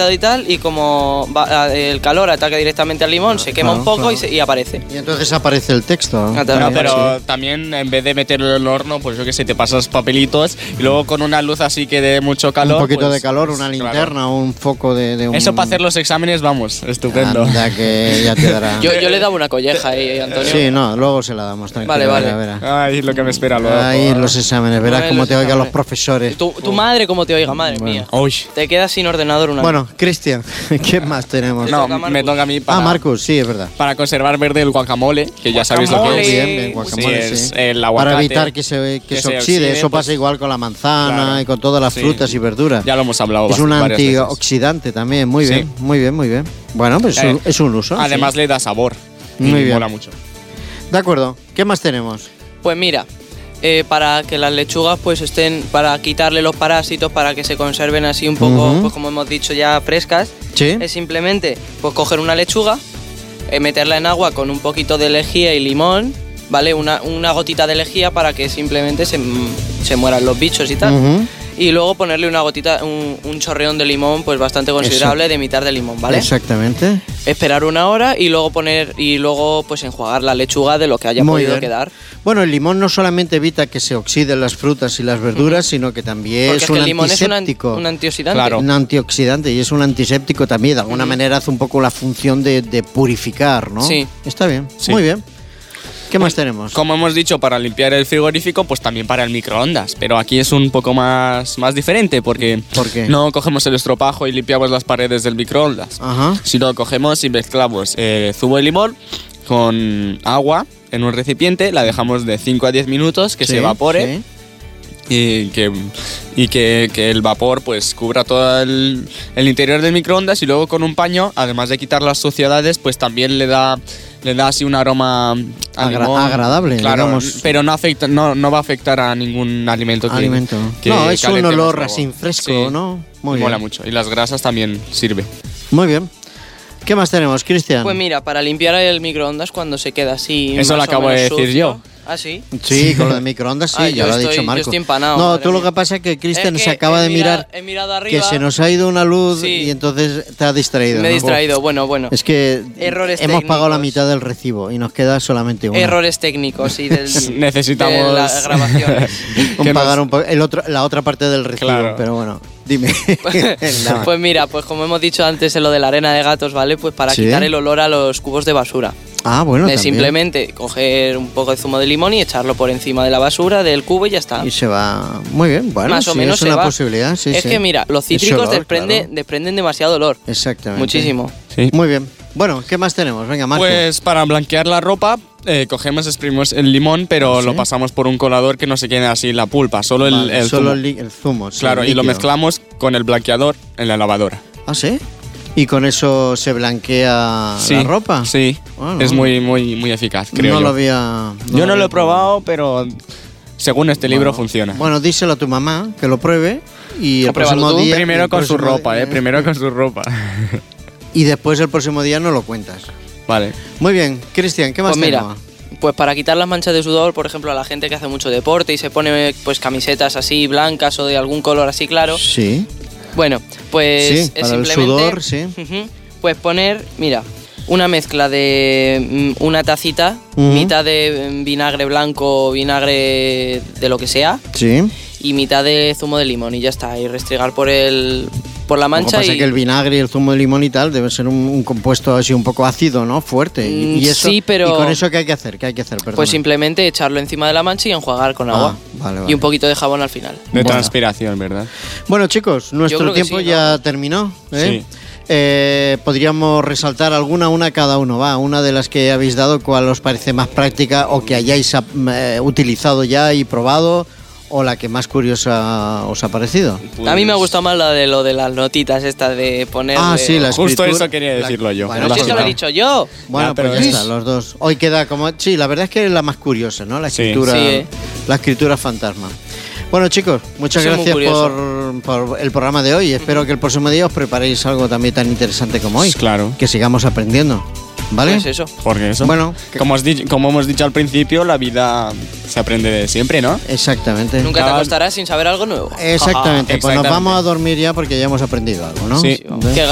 calentado y tal, y como el calor ataca directamente al limón, se quema un poco y aparece. Y entonces aparece el texto. No, pero también en vez de meterlo en el horno, pues yo que sé, te pasas papelitos y luego con una luz así que dé mucho calor. Un poquito pues, de calor, una linterna o un foco de un... Eso para hacer los exámenes, vamos, estupendo. Anda, que ya te dará. yo le daba una colleja ahí, Antonio. Sí, no, luego se la damos, tranquilo. Vale. Verá. Ay, lo que me espera luego. Ahí los exámenes, verás cómo te oigan los profesores. Tu madre cómo te oiga, madre mía. Uy. Te quedas sin ordenador una Bueno, Cristian, ¿qué más tenemos? No, me toca a mí para... Marcus, sí, es verdad. Para conservar verde el guacamole, que ya sabéis lo que es. Bien, guacamole, sí. Es el aguacate. Para evitar que se oxide. Eso pasa igual con la manzana y con todas las frutas y verduras. Ya lo hemos hablado. Es un antioxidante también, muy bien. Bueno, pues es un uso. Además le da sabor. Muy bien. Mola mucho. De acuerdo. ¿Qué más tenemos? Pues mira, para que las lechugas pues estén, para quitarle los parásitos, para que se conserven así un poco, pues como hemos dicho ya, frescas, es simplemente pues coger una lechuga, meterla en agua con un poquito de lejía y limón, ¿vale? Una gotita de lejía para que simplemente se mueran los bichos y tal. Y luego ponerle una gotita, un chorreón de limón pues bastante considerable, de mitad de limón, ¿vale? Exactamente. Esperar una hora y luego pues enjuagar la lechuga de lo que haya podido quedar. Bueno, el limón no solamente evita que se oxiden las frutas y las verduras, sino que también es un antiséptico. Es un antioxidante. Claro. Un antioxidante y es un antiséptico también. De alguna manera hace un poco la función de purificar, ¿no? Sí. Está bien, muy bien. ¿Qué más tenemos? Como hemos dicho, para limpiar el frigorífico, pues también para el microondas. Pero aquí es un poco más diferente porque ¿Por qué? No cogemos el estropajo y limpiamos las paredes del microondas. Sino cogemos y mezclamos zumo de limón con agua en un recipiente, la dejamos de 5 a 10 minutos que se evapore. Y que el vapor pues cubra todo el interior del microondas, y luego con un paño, además de quitar las suciedades, pues también le da así un aroma agradable, claro, digamos. Pero no va a afectar a ningún alimento. No, es un olor así fresco, ¿no? Muy mola mucho. Y las grasas también sirve. Muy bien. ¿Qué más tenemos, Cristian? Pues mira, para limpiar el microondas cuando se queda así. Eso lo acabo de decir yo. ¿Ah, sí? Sí, con lo de microondas sí, ya lo ha dicho Marco. Yo estoy empanado. No, tú lo que pasa es que Cristian se acaba de mirar he mirado arriba, que se nos ha ido una luz y entonces te ha distraído. Me he distraído, bueno. Es que errores hemos pagado la mitad del recibo y nos queda solamente uno. Errores técnicos y necesitamos de las grabaciones. Pagar la otra parte del recibo, claro. Pero bueno, dime. Pues mira, pues como hemos dicho antes en lo de la arena de gatos, ¿vale? Pues para quitar el olor a los cubos de basura. Ah, bueno, simplemente coger un poco de zumo de limón y echarlo por encima de la basura del cubo y ya está. Y se va muy bien, bueno, más o menos es una posibilidad. Sí, es que mira, los cítricos desprenden demasiado olor. Exactamente. Muchísimo. Sí. Muy bien. Bueno, ¿qué más tenemos? Venga, Marco. Pues para blanquear la ropa, exprimimos el limón, pero lo pasamos por un colador que no se quede así la pulpa, solo el zumo. El zumo. Claro, y lo mezclamos con el blanqueador en la lavadora. ¿Ah, sí? ¿Y con eso se blanquea la ropa? Sí, es muy eficaz, creo yo. Yo no lo he probado, pero según este libro funciona. Bueno, díselo a tu mamá, que lo pruebe y el próximo día... Primero con su ropa, primero con su ropa. Y después el próximo día no lo cuentas. Vale. Muy bien, Cristian, ¿qué más tenemos? Pues para quitar las manchas de sudor, por ejemplo, a la gente que hace mucho deporte y se pone pues camisetas así blancas o de algún color así claro. Sí. Bueno, pues para simplemente, el sudor, sí. Pues poner, mira, una mezcla de una tacita, mitad de vinagre blanco, vinagre de lo que sea, y mitad de zumo de limón y ya está, y restregar por la mancha. Lo que pasa es que el vinagre y el zumo de limón y tal debe ser un compuesto así un poco ácido, ¿no? Fuerte. Y eso, sí, pero... ¿Y con eso qué hay que hacer? Perdona. Pues simplemente echarlo encima de la mancha y enjuagar con agua. Vale. Y un poquito de jabón al final. De transpiración, ¿verdad? Bueno, chicos, nuestro tiempo ya terminó. Sí. Podríamos resaltar una cada uno, una de las que habéis dado, cuál os parece más práctica o que hayáis utilizado ya y probado, o la que más curiosa os ha parecido. Pues... A mí me ha gustado más la de lo de las notitas, esta de poner... Ah, sí, la escritura. Justo eso quería decirlo yo. Bueno, si eso lo he dicho yo. Bueno, pero ya está, los dos. Hoy queda como... Sí, la verdad es que es la más curiosa, ¿no? La escritura, la escritura fantasma. Bueno, chicos, muchas gracias por el programa de hoy. Espero que el próximo día os preparéis algo también tan interesante como hoy. Claro. Que sigamos aprendiendo. ¿Vale? Pues eso. Porque eso. Bueno, como hemos dicho al principio, la vida se aprende de siempre, ¿no? Exactamente. Nunca te acostarás sin saber algo nuevo. Exactamente. Pues nos vamos a dormir ya porque ya hemos aprendido algo, ¿no? Sí.